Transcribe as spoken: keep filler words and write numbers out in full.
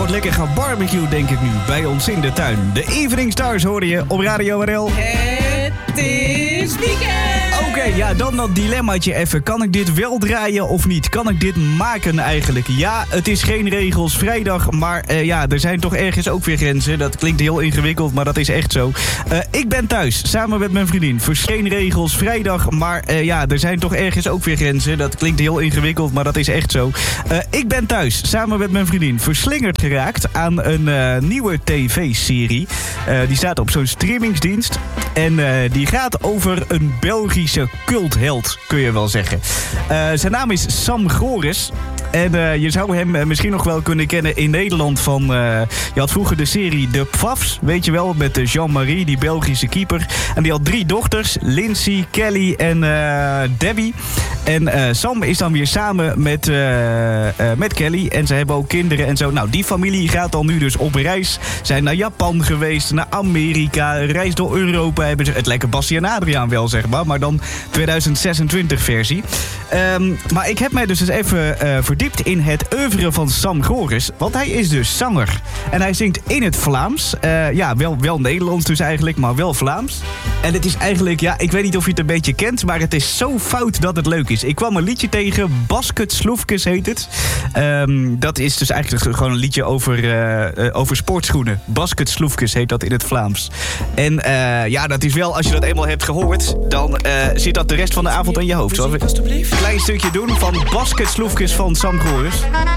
wordt lekker gebarbecue, denk ik nu, bij ons in de tuin. De Evening Stars hoorde je op Radio R L. Het is weekend! Oké, okay, ja, dan dat dilemmaatje even. Kan ik dit wel draaien of niet? Kan ik dit maken eigenlijk? Ja, het is geen regels vrijdag, maar uh, ja, er zijn toch ergens ook weer grenzen. Dat klinkt heel ingewikkeld, maar dat is echt zo. Uh, ik ben thuis, samen met mijn vriendin. Voor geen regels vrijdag, maar uh, ja, er zijn toch ergens ook weer grenzen. Dat klinkt heel ingewikkeld, maar dat is echt zo. Uh, ik ben thuis, samen met mijn vriendin, verslingerd geraakt aan een uh, nieuwe tv-serie. Uh, die staat op zo'n streamingsdienst. En uh, die gaat over een Belgische cultheld, kun je wel zeggen. Uh, zijn naam is Sam Goris. En uh, je zou hem uh, misschien nog wel kunnen kennen in Nederland van... Uh, je had vroeger de serie De Pfafs, weet je wel, met uh, Jean-Marie, die Belgische keeper. En die had drie dochters, Lindsay, Kelly en uh, Debbie. En uh, Sam is dan weer samen met, uh, uh, met Kelly. En ze hebben ook kinderen en zo. Nou, die familie gaat dan nu dus op reis. Zijn naar Japan geweest, naar Amerika, reis door Europa. Hebben ze het lekker Bassie en Adriaan wel, zeg maar. Maar dan tweeduizend zesentwintig versie. Um, maar ik heb mij dus eens even uh, verdiept in het oeuvre van Sam Goris. Want hij is dus zanger. En hij zingt in het Vlaams. Uh, ja, wel, wel Nederlands dus eigenlijk, maar wel Vlaams. En het is eigenlijk, ja, ik weet niet of je het een beetje kent, maar het is zo fout dat het leuk is. Ik kwam een liedje tegen, Basket Sloefkes heet het. Um, dat is dus eigenlijk gewoon een liedje over, uh, uh, over sportschoenen. Basket Sloefkes heet dat in het Vlaams. En uh, ja, dat is wel, als je dat eenmaal hebt gehoord, dan uh, zit dat de rest van de avond in je hoofd. Zullen we een klein stukje doen van Basket Sloefkes van Sam Goris?